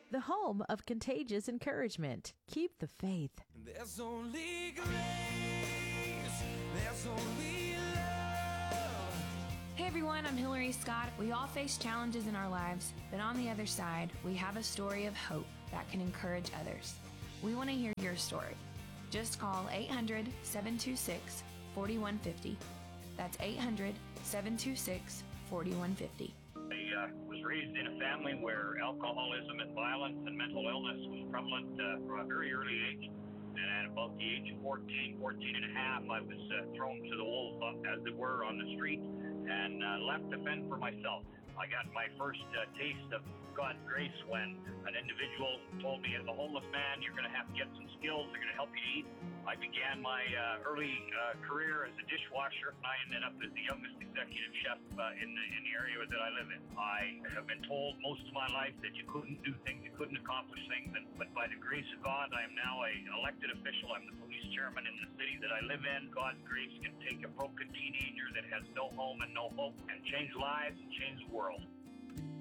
the home of contagious encouragement. Keep the faith. There's only grace, there's only love. Hey everyone, I'm Hillary Scott. We all face challenges in our lives, but on the other side, we have a story of hope that can encourage others. We want to hear your story. Just call 800-726-4150. That's 800-726-4150. I was raised in a family where alcoholism and violence and mental illness was prevalent from a very early age. And at about the age of 14 and a half, I was thrown to the wolves, as it were, on the street and left to fend for myself. I got my first taste of God's grace when an individual told me, as a homeless man, you're going to have to get some skills. They're going to help you eat. I began my early career as a dishwasher, and I ended up as the youngest executive chef in the area that I live in. I have been told most of my life that you couldn't do things, you couldn't accomplish things, but by the grace of God, I am now an elected official. I'm the police chairman in the city that I live in. God's grace can take a broken teenager that has no home and no hope and change lives and change the world.